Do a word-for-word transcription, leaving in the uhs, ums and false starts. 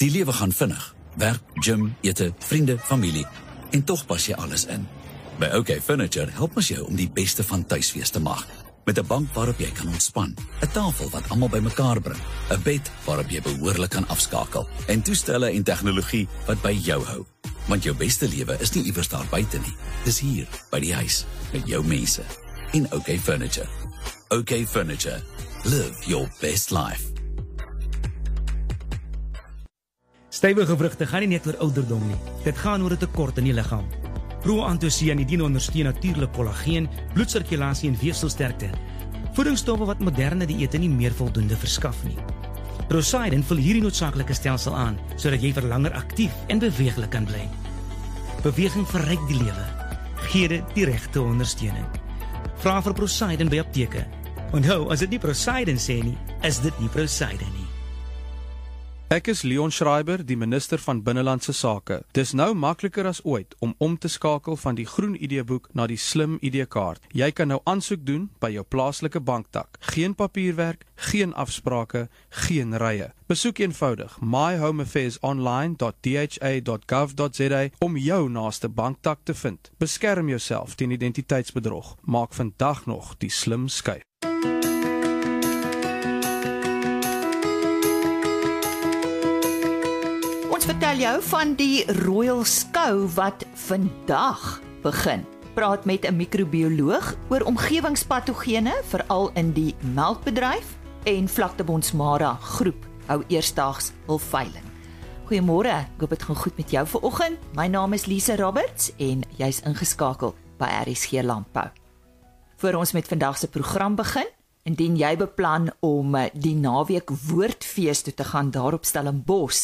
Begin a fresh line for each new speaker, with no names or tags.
Die lewe gaan vinnig. Werk, gym, ete, vriende, familie. En tog pas jy alles in. By OK Furniture help ons jou om die beste van tuiswees te maak. Met 'n bank waarop jy kan ontspan, 'n tafel wat almal bymekaar bring, 'n bed waarop jy behoorlik kan afskakel, en toestelle en tegnologie wat by jou hou. Want jou beste lewe is nie iewers daar buite nie. Dis hier, by die huis, met jou mense. In OK Furniture. OK Furniture. Live your best life.
Stywige vrugte gaan nie net oor ouderdom nie. Dit gaan oor 'n tekort in die liggaam. Pro-antosianidine ondersteun natuurlik kollageen, bloedsirkulasie en weefselsterkte. Voedingsstowwe wat moderne dieete nie meer voldoende verskaf nie. Prosidin vul hierdie noodsaaklike stelsel aan, sodat jy vir langer aktief en beweeglik kan bly. Beweging verryk die lewe. Gee dit die regte ondersteuning. Vra vir Prosidin by apteke. Onthou, as dit nie Prosidin sê nie, is dit nie Prosidin nie.
Ek is Leon Schreiber, die minister van Binnelandse Sake. Dis nou makliker as ooit om om te skakel van die groen I D-boek na die slim I D-kaart. Jy kan nou aansoek doen by jou plaaslike banktak. Geen papierwerk, geen afsprake, geen rye. Besoek eenvoudig my home affairs online dot d h a dot gov dot z a om jou naaste banktak te vind. Beskerm jouself teen identiteitsbedrog. Maak vandag nog die slim skuif.
Ons vertel jou van die Royal Skou wat vandag begin. Praat met 'n microbioloog oor omgewingspatogene, veral in die melkbedryf, en Vlaktebondsmara groep hou eersdaags hul veiling. Goeiemôre, ek hoop dit gaan goed met jou vanoggend. My naam is Lise Roberts en jy's ingeskakel by R S G Landbou. Voor ons met vandag se program begin, indien jy beplan om die naweek woordfees toe te gaan daar op Stellenbosch,